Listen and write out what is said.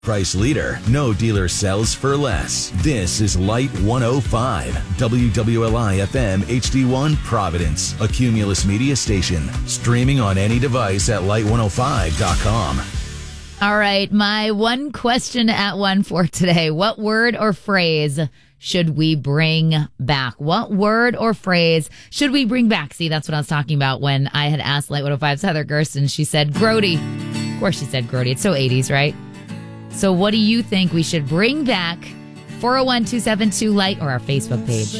Price leader. No dealer sells for less. This is Light 105, WWLI FM HD1 Providence, a Cumulus media station. Streaming on any device at light105.com. All right, my one question at one for today. What word or phrase should we bring back? What word or phrase should we bring back? See, that's what I was talking about when I had asked Light 105's Heather Gersten. She said grody. Of course she said grody. It's so 80s, right? So what do you think we should bring back? 401-272-LIGHT or our Facebook page.